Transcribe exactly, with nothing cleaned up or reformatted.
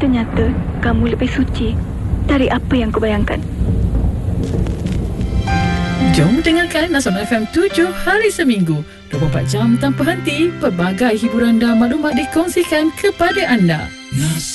Ternyata kamu lebih suci dari apa yang kau bayangkan. Jom dengarkan Nasional F M tujuh hari seminggu, dua puluh empat jam tanpa henti. Pelbagai hiburan dan maklumat dikongsikan kepada anda.